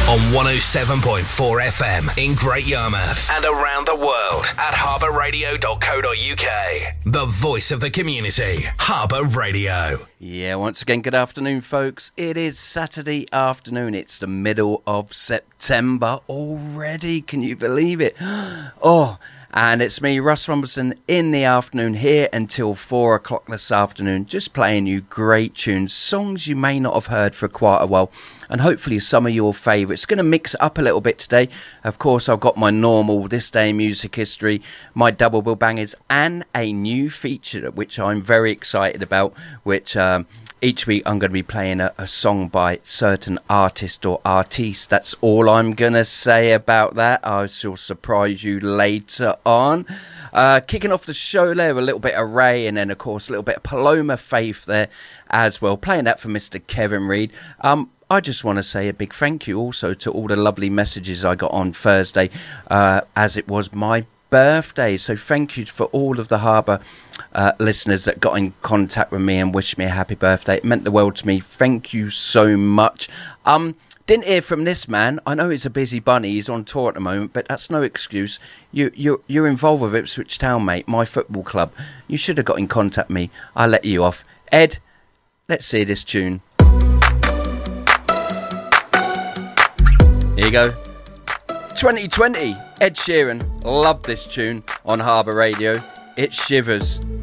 On 107.4 FM in Great Yarmouth and around the world at harbourradio.co.uk. The voice of the community, Harbour Radio. Yeah, once again, good afternoon, folks. It is Saturday afternoon. It's the middle of September already. Can you believe it? Oh, and it's me, Russ Robertson, in the afternoon here until 4 o'clock this afternoon, just playing you great tunes, songs you may not have heard for quite a while, and hopefully some of your favourites. Going to mix it up a little bit today. Of course, I've got my normal This Day in Music History, my double bill bangers, and a new feature which I'm very excited about, which each week I'm going to be playing a song by certain artist or artiste. That's all I'm going to say about that. I shall surprise you later on. Kicking off the show there, a little bit of Ray, and then of course a little bit of Paloma Faith there as well. Playing that for Mr. Kevin Reid. I just want to say a big thank you also to all the lovely messages I got on Thursday, as it was my birthday. So thank you for all of the Harbour listeners that got in contact with me and wished me a happy birthday. It meant the world to me. Thank you so much. Didn't hear from this man. I know he's a busy bunny. He's on tour at the moment, but that's no excuse. You're involved with Ipswich Town, mate, my football club. You should have got in contact with me. I'll let you off. Ed, let's see this tune. Here you go. 2020, Ed Sheeran. Love this tune on Harbour Radio. It shivers.